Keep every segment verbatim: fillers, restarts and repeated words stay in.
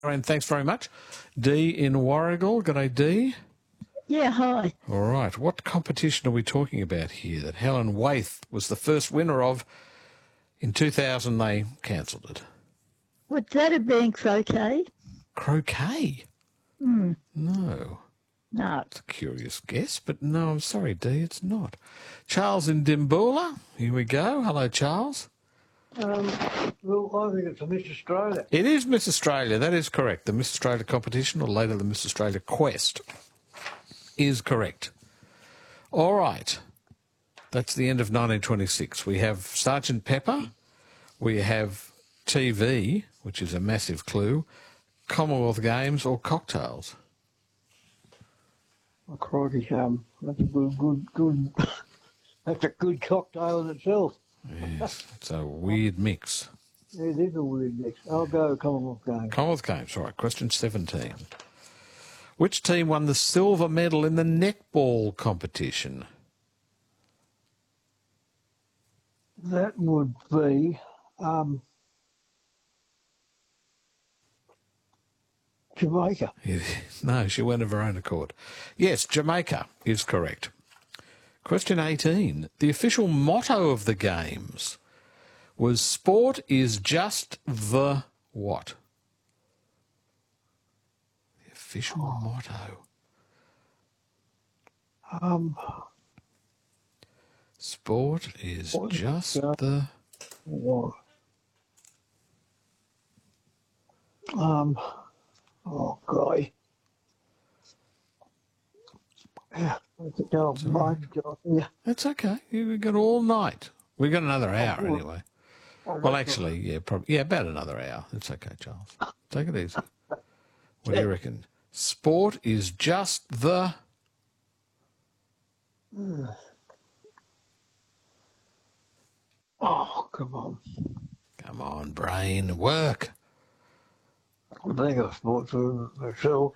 And thanks very much. Dee in Warragul. G'day, Dee. Yeah, hi. All right. What competition are we talking about here that Helen Waith was the first winner of? In two thousand, they cancelled it. Would that have been croquet? Croquet? Hmm. No. No. It's a curious guess, but no, I'm sorry, Dee, it's not. Charles in Dimboola. Here we go. Hello, Charles. Um, well, I think it's a Miss Australia. It is Miss Australia. That is correct. The Miss Australia competition, or later the Miss Australia quest, is correct. All right. That's the end of nineteen twenty-six. We have Sergeant Pepper. We have T V, which is a massive clue, Commonwealth Games, or cocktails. Oh, crikey, um, that's a good, good, good, that's a good cocktail in itself. Yes, it's a weird mix. It is a weird mix. I'll go Commonwealth Games. Commonwealth Games, all right. Question seventeen. Which team won the silver medal in the netball competition? That would be, um, Jamaica. No, she went of her own accord. Yes, Jamaica is correct. Question eighteen. The official motto of the Games was sport is just the what? The official oh. motto. Um, sport is just uh, the what? Um, oh, golly. Yeah, that's, yeah. That's okay. We've got all night. We've got another hour anyway. Well, actually, yeah, probably, yeah, about another hour. It's okay, Charles. Take it easy. What do you reckon? Sport is just the... Oh, come on. Come on, brain. Work. I think of sports for myself.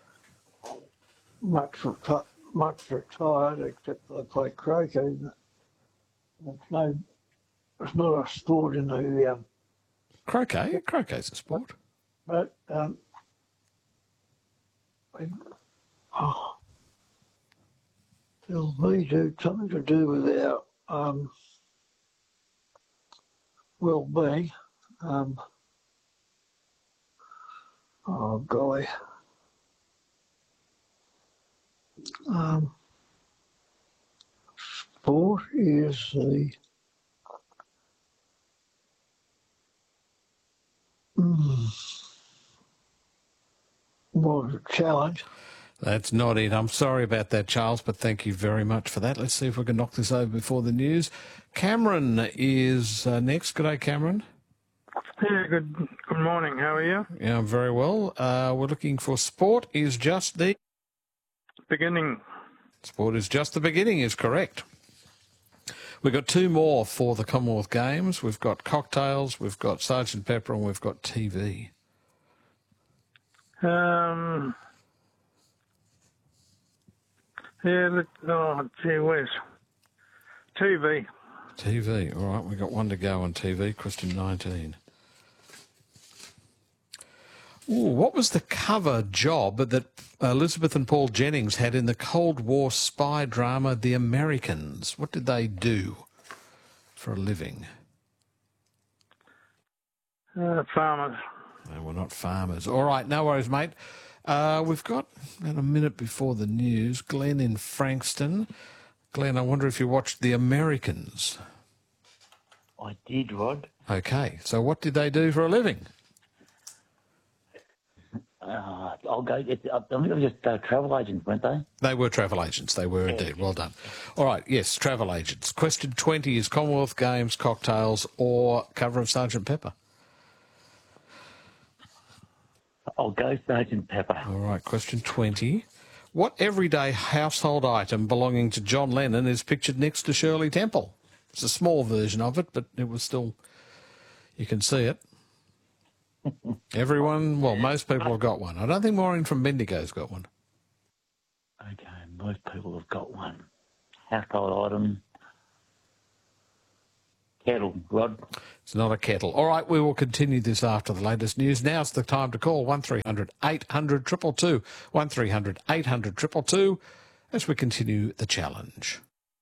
Much, reti- much retired, except I play croquet. It's no... It's not a sport in the... Um, croquet? Croquet's a sport. But, um... I, oh, it'll be to, something to do with our um, well-being. Um, oh, golly. Um, sport is the... Mm. Well, a challenge. That's not it. I'm sorry about that, Charles, but thank you very much for that. Let's see if we can knock this over before the news. Cameron is uh, next. Good day, Cameron. Yeah, good good morning. How are you? Yeah, I'm very well. Uh, we're looking for sport is just the... Beginning. Sport is just the beginning is correct. We've got two more for the Commonwealth Games. We've got cocktails, we've got Sergeant Pepper, and we've got T V. Um, yeah, look, oh, gee whiz. T V. T V, all right, we've got one to go on T V. Question nineteen. Ooh, what was the cover job that Elizabeth and Paul Jennings had in the Cold War spy drama The Americans? What did they do for a living? Uh, farmers. They were not farmers. All right, no worries, mate. Uh, we've got about a minute before the news. Glenn in Frankston. Glenn, I wonder if you watched The Americans. I did, Rod. Okay, so what did they do for a living? Uh, I'll go. It, I think it was just uh, travel agents, weren't they? They were travel agents. They were indeed. Well done. All right. Yes, travel agents. Question twenty is Commonwealth Games, cocktails, or cover of Sergeant Pepper. I'll go Sergeant Pepper. All right. Question twenty. What everyday household item belonging to John Lennon is pictured next to Shirley Temple? It's a small version of it, but it was still... You can see it. Everyone, well, most people have got one. I don't think Maureen from Bendigo's got one. Okay, most people have got one. Household item. kettle, Rod. It's not a kettle. All right, we will continue this after the latest news. Now's the time to call one three hundred eight hundred two two two, one three hundred eight hundred two two two, as we continue the challenge.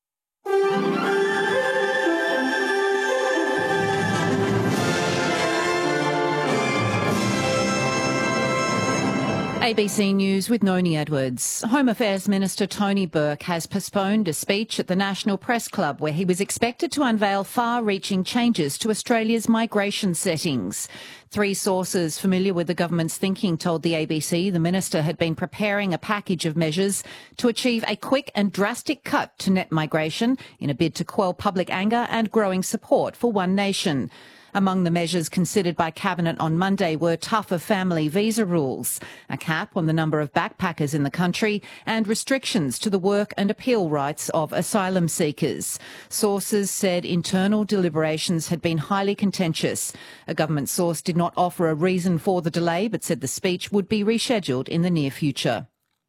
A B C News with Noni Edwards. Home Affairs Minister Tony Burke has postponed a speech at the National Press Club where he was expected to unveil far-reaching changes to Australia's migration settings. Three sources familiar with the government's thinking told the A B C the minister had been preparing a package of measures to achieve a quick and drastic cut to net migration in a bid to quell public anger and growing support for One Nation. Among the measures considered by Cabinet on Monday were tougher family visa rules, a cap on the number of backpackers in the country, and restrictions to the work and appeal rights of asylum seekers. Sources said internal deliberations had been highly contentious. A government source did not offer a reason for the delay, but said the speech would be rescheduled in the near future.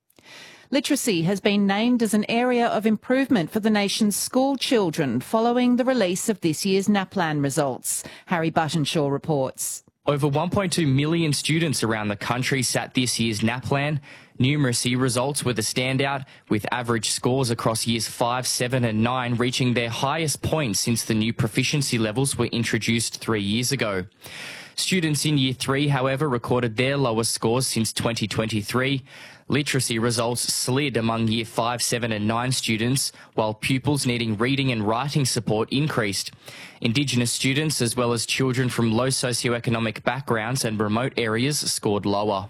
Literacy has been named as an area of improvement for the nation's school children following the release of this year's NAPLAN results. Harry Buttonshaw reports. Over one point two million students around the country sat this year's NAPLAN. Numeracy results were the standout, with average scores across years five, seven and nine reaching their highest point since the new proficiency levels were introduced three years ago. Students in Year three, however, recorded their lowest scores since twenty twenty-three. Literacy results slid among Year five, seven and nine students, while pupils needing reading and writing support increased. Indigenous students, as well as children from low socioeconomic backgrounds and remote areas, scored lower.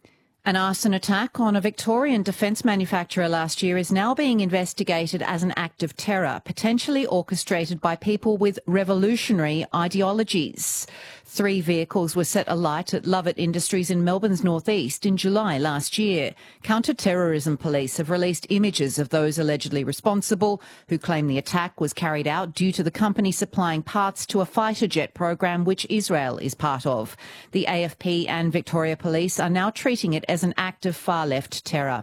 An arson attack on a Victorian defence manufacturer last year is now being investigated as an act of terror, potentially orchestrated by people with revolutionary ideologies. Three vehicles were set alight at Lovett Industries in Melbourne's northeast in July last year. Counter-terrorism police have released images of those allegedly responsible, who claim the attack was carried out due to the company supplying parts to a fighter jet program which Israel is part of. The A F P and Victoria Police are now treating it as an act of far-left terror.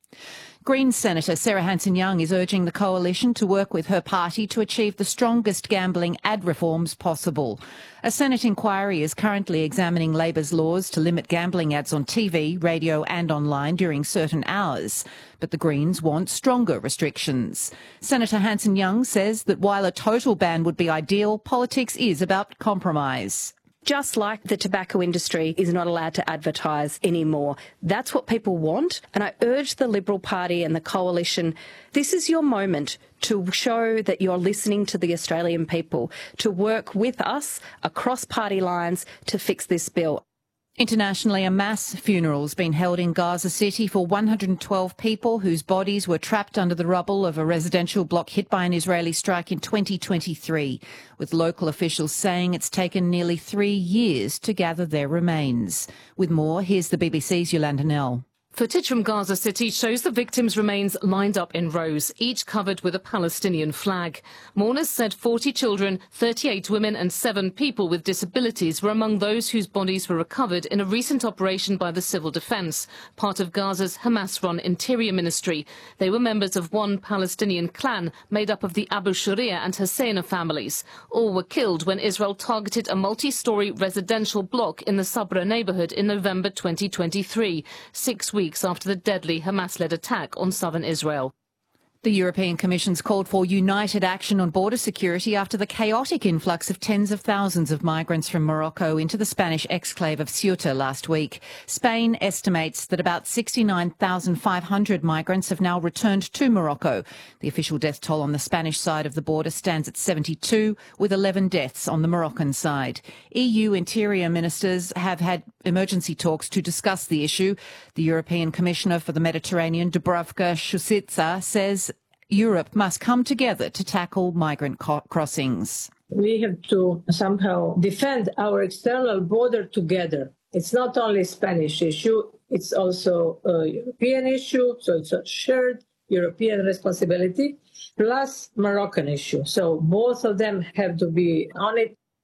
Greens Senator Sarah Hanson-Young is urging the coalition to work with her party to achieve the strongest gambling ad reforms possible. A Senate inquiry is currently examining Labor's laws to limit gambling ads on T V, radio and online during certain hours. But the Greens want stronger restrictions. Senator Hanson-Young says that while a total ban would be ideal, politics is about compromise. Just like the tobacco industry is not allowed to advertise anymore. That's what people want. And I urge the Liberal Party and the coalition, this is your moment to show that you're listening to the Australian people, to work with us across party lines to fix this bill. Internationally, a mass funeral has been held in Gaza City for one hundred twelve people whose bodies were trapped under the rubble of a residential block hit by an Israeli strike in twenty twenty-three, with local officials saying it's taken nearly three years to gather their remains. With more, here's the B B C's Yolanda Nell. Footage from Gaza City shows the victims' remains lined up in rows, each covered with a Palestinian flag. Mourners said forty children, thirty-eight women and seven people with disabilities were among those whose bodies were recovered in a recent operation by the Civil Defence, part of Gaza's Hamas-run Interior Ministry. They were members of one Palestinian clan made up of the Abu Sharia and Husseina families. All were killed when Israel targeted a multi-storey residential block in the Sabra neighbourhood in November twenty twenty-three, six weeks weeks after the deadly Hamas-led attack on southern Israel. The European Commission's called for united action on border security after the chaotic influx of tens of thousands of migrants from Morocco into the Spanish exclave of Ceuta last week. Spain estimates that about sixty-nine thousand five hundred migrants have now returned to Morocco. The official death toll on the Spanish side of the border stands at seventy-two, with eleven deaths on the Moroccan side. E U interior ministers have had emergency talks to discuss the issue. The European Commissioner for the Mediterranean, Dubravka Šuica, says Europe must come together to tackle migrant co- crossings. We have to somehow defend our external border together. It's not only a Spanish issue, it's also a European issue, so it's a shared European responsibility, plus Moroccan issue. So both of them have to be on it.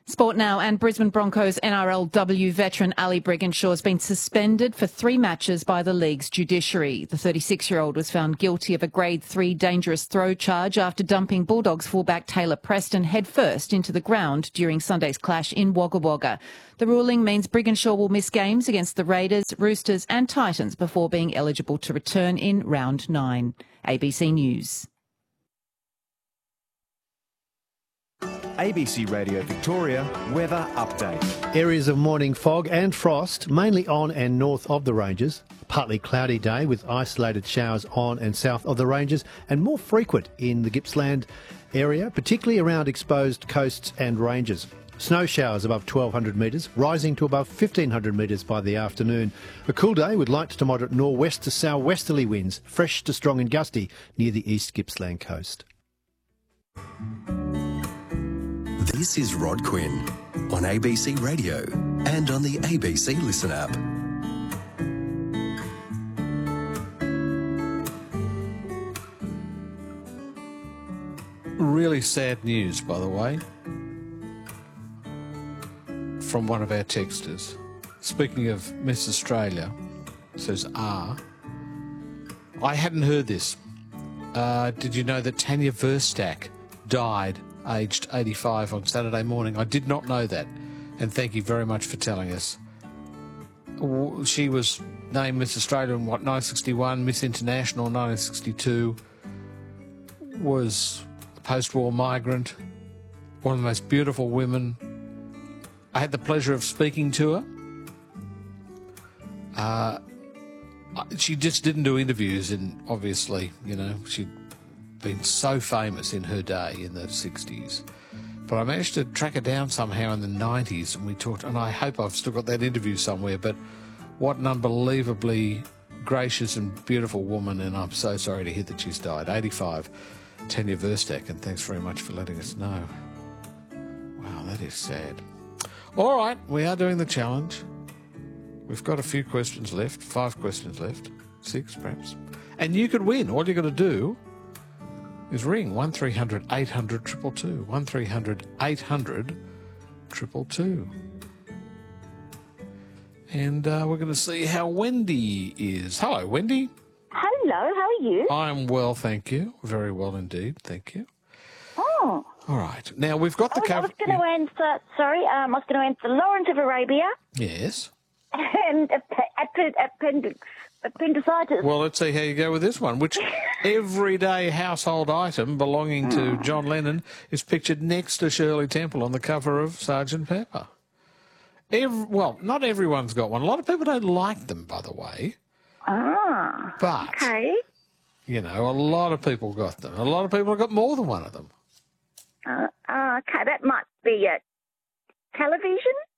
Sport now, and Brisbane Broncos N R L W veteran Ali Brigginshaw has been suspended for three matches by the league's judiciary. The thirty-six-year-old was found guilty of a Grade three dangerous throw charge after dumping Bulldogs fullback Taylor Preston headfirst into the ground during Sunday's clash in Wagga Wagga. The ruling means Brigginshaw will miss games against the Raiders, Roosters and Titans before being eligible to return in round nine. A B C News. A B C Radio Victoria weather update. Areas of morning fog and frost, mainly on and north of the ranges. Partly cloudy day with isolated showers on and south of the ranges, and more frequent in the Gippsland area, particularly around exposed coasts and ranges. Snow showers above twelve hundred metres, rising to above fifteen hundred metres by the afternoon. A cool day with light to moderate nor'west to sou'westerly winds, fresh to strong and gusty near the East Gippsland coast. This is Rod Quinn on A B C Radio and on the A B C Listen app. Really sad news, by the way, from one of our texters. Speaking of Miss Australia, says R. I hadn't heard this. Uh, did you know that Tanya Verstack died aged eighty-five on Saturday morning? I did not know that, and thank you very much for telling us. She was named Miss Australia in, what, nineteen sixty-one, Miss International in nineteen sixty-two, was a post-war migrant, one of the most beautiful women. I had the pleasure of speaking to her. Uh, she just didn't do interviews, and obviously, you know, she'd been so famous in her day in the sixties. But I managed to track her down somehow in the nineties, and we talked, and I hope I've still got that interview somewhere, but what an unbelievably gracious and beautiful woman, and I'm so sorry to hear that she's died. eighty-five, Tanya Verstack, and thanks very much for letting us know. Wow, that is sad. All right, we are doing the challenge. We've got a few questions left, five questions left, six perhaps. And you could win. All you've got to do is ring one three hundred eight hundred two two two, one three hundred eight hundred two two two. And uh, we're going to see how Wendy is. Hello, Wendy. Hello, how are you? I'm well, thank you. Very well indeed, thank you. Oh. All right. Now, we've got the I was, cover... I was going to answer, sorry, um, I was going to answer Lawrence of Arabia. Yes. And append- appendix, appendicitis. Well, let's see how you go with this one. Which everyday household item belonging to John Lennon is pictured next to Shirley Temple on the cover of Sergeant Pepper? Every, well, not everyone's got one. A lot of people don't like them, by the way. Ah, but, okay. You know, a lot of people got them. A lot of people have got more than one of them. Uh, uh, okay, that might be a television?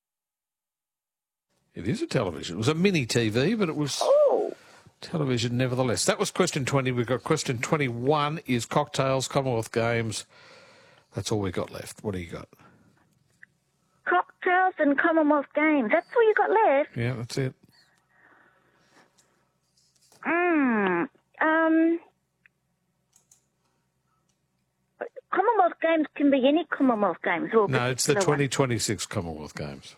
It is a television. It was a mini T V, but it was oh. television nevertheless. That was question twenty. We've got question twenty-one is cocktails, Commonwealth Games. That's all we got left. What do you got? Cocktails and Commonwealth Games. That's all you got left? Yeah, that's it. Mm, um, Commonwealth Games can be any Commonwealth Games. Or no, it's the one. twenty twenty-six Commonwealth Games.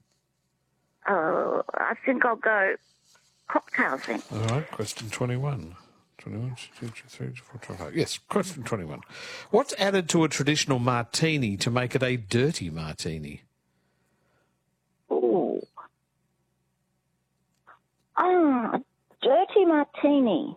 Oh, I think I'll go cocktails then. All right, question twenty-one. twenty-one, two, three, four, five. Yes, question twenty-one. What's added to a traditional martini to make it a dirty martini? Oh. Ah, dirty martini.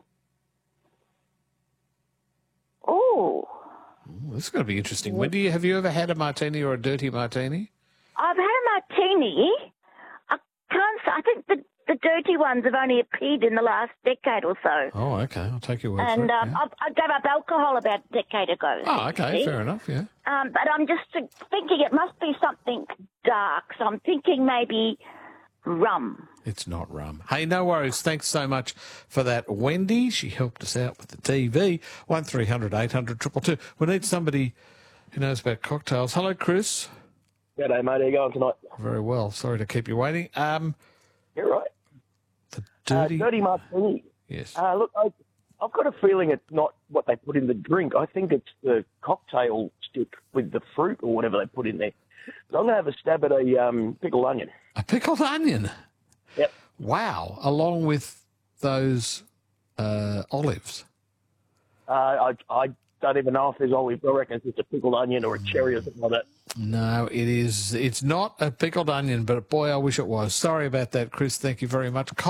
Oh. Ooh, this is going to be interesting. Wendy, have you ever had a martini or a dirty martini? I've had a martini. I can't say, I think the, the dirty ones have only appeared in the last decade or so. Oh, okay. I'll take your word and, for it. um, Yeah. I, I gave up alcohol about a decade ago. Oh, okay. see? Fair enough, yeah. Um, but I'm just thinking it must be something dark, so I'm thinking maybe rum. It's not rum. Hey, no worries. Thanks so much for that, Wendy. She helped us out with the T V. one three hundred eight hundred two two two. We need somebody who knows about cocktails. Hello, Chris. G'day, mate. How you going tonight? Very well. Sorry to keep you waiting. Um, You're right. The dirty... Uh, dirty martini. Yes. Uh, look, I, I've got a feeling it's not what they put in the drink. I think it's the cocktail stick with the fruit or whatever they put in there. So I'm going to have a stab at a um, pickled onion. A pickled onion? Yep. Wow. Along with those uh, olives. Uh, I I don't even know if there's olive. I reckon it's just a pickled onion or a cherry or something like that. No, it is. It's not a pickled onion, but boy, I wish it was. Sorry about that, Chris. Thank you very much.